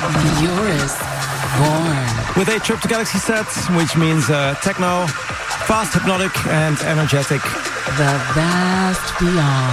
Joris Voorn. With a trip to Galaxy set, which means techno, fast, hypnotic and energetic. The vast beyond.